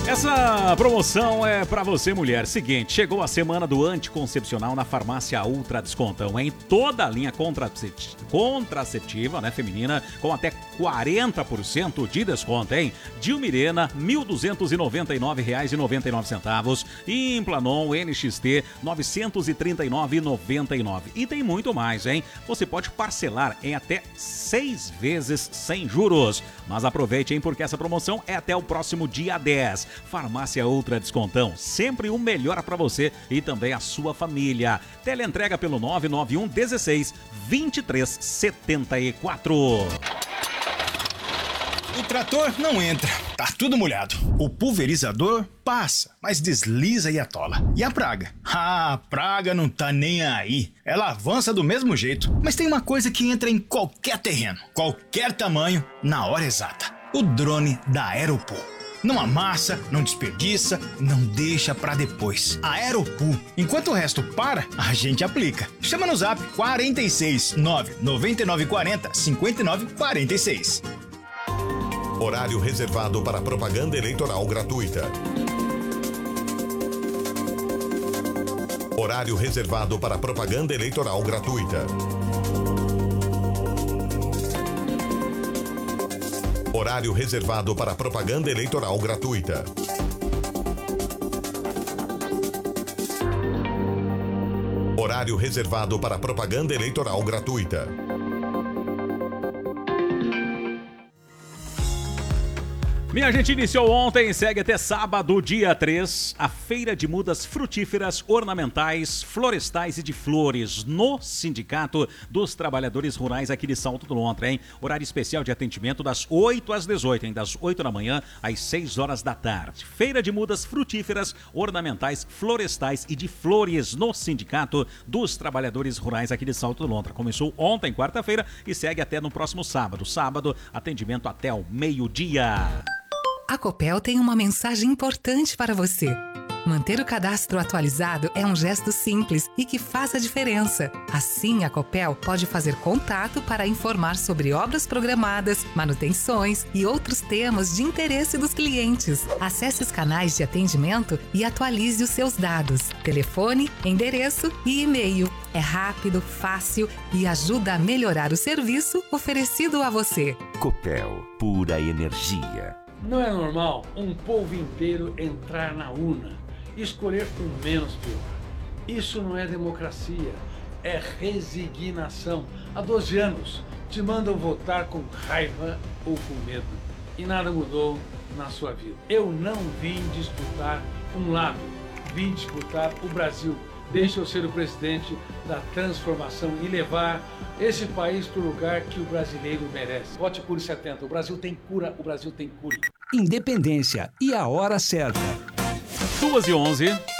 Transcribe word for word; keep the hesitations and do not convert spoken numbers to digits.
Essa promoção é pra você, mulher. Seguinte, chegou a semana do anticoncepcional na Farmácia Ultra Descontão, em toda a linha contracepti- contraceptiva, né, feminina, com até quarenta por cento de desconto, hein? Dilmirena, mil duzentos e noventa e nove reais e noventa e nove centavos. Implanon N X T, novecentos e trinta e nove reais e noventa e nove centavos. E tem muito mais, hein? Você pode parcelar em até seis vezes sem juros. Mas aproveite, hein, porque essa promoção é até o próximo dia dez. Farmácia Ultra Descontão, sempre o melhor para você e também a sua família. Teleentrega pelo nove nove um dezesseis vinte e três setenta e quatro. O trator não entra, tá tudo molhado. O pulverizador passa, mas desliza e atola. E a praga? Ah, a praga não tá nem aí. Ela avança do mesmo jeito. Mas tem uma coisa que entra em qualquer terreno, qualquer tamanho, na hora exata. O drone da Aeropool. Não amassa, não desperdiça, não deixa pra depois. Aeropool. Enquanto o resto para, a gente aplica. Chama no zap quarenta e seis, nove nove nove quatro zero, cinco nove quatro seis. Horário reservado para propaganda eleitoral gratuita. Horário reservado para propaganda eleitoral gratuita. Horário reservado para propaganda eleitoral gratuita. Horário reservado para propaganda eleitoral gratuita. Minha gente, iniciou ontem e segue até sábado, dia três, a Feira de Mudas Frutíferas, Ornamentais, Florestais e de Flores, no Sindicato dos Trabalhadores Rurais aqui de Salto do Lontra, hein? Horário especial de atendimento das oito às dezoito, hein? Das oito da manhã às seis horas da tarde. Feira de Mudas Frutíferas, Ornamentais, Florestais e de Flores, no Sindicato dos Trabalhadores Rurais aqui de Salto do Lontra. Começou ontem, quarta-feira, e segue até no próximo sábado. Sábado, atendimento até o meio-dia. A Copel tem uma mensagem importante para você. Manter o cadastro atualizado é um gesto simples e que faz a diferença. Assim, a Copel pode fazer contato para informar sobre obras programadas, manutenções e outros temas de interesse dos clientes. Acesse os canais de atendimento e atualize os seus dados, telefone, endereço e e-mail. É rápido, fácil e ajuda a melhorar o serviço oferecido a você. Copel, pura energia. Não é normal um povo inteiro entrar na urna e escolher o menos pior. Isso não é democracia, é resignação. Há doze anos te mandam votar com raiva ou com medo e nada mudou na sua vida. Eu não vim disputar um lado, vim disputar o Brasil. Deixa eu ser o presidente da transformação e levar esse país para o lugar que o brasileiro merece. Vote Cure setenta. O Brasil tem cura, o Brasil tem cura. Independência e a hora certa. duas e onze.